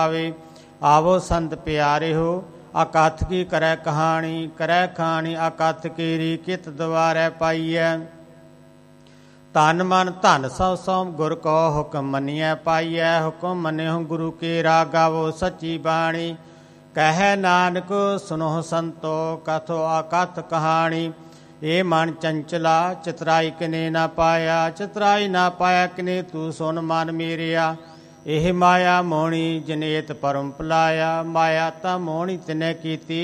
ਆਵੇ। ਆਵੋ ਸੰਤ ਪਿਆਰੇ ਹੋ ਅਕਥ ਕੀ ਕਰੈ ਕਹਾਣੀ ਅਕਥ ਕੀਰੀ ਕਿਤ ਦੁਆਰੈ ਪਾਈਐ। ਤਨ ਮਨ ਧਨ ਸਭ ਸੋਮ ਗੁਰ ਕੋ ਹੁਕਮ ਮੰਨਿਐ ਪਾਈਐ। ਹੁਕਮ ਮੰਨਿਓ ਗੁਰੂ ਕੇ ਗਾਵੋ ਸੱਚੀ ਬਾਣੀ। ਕਹਿ ਨਾਨਕ ਸੁਨੋ ਸੰਤੋ ਕਥੋ ਅਕਥ ਕਹਾਣੀ। ਇਹ ਮਨ ਚੰਚਲਾ ਚਤਰਾਈ ਕਿਨੇ ਨਾ ਪਾਇਆ ਕਿਨੇ ਤੂੰ ਸੁਨ ਮਨ ਮੇਰਿਆ। ਇਹ ਮਾਇਆ ਮੋਹਣੀ ਜਨੇਤ ਪਰਮ ਭੁਲਾਇਆ। ਮਾਇਆ ਤਾਂ ਮੋਹਣੀ ਤਿਨੇ ਕੀਤੀ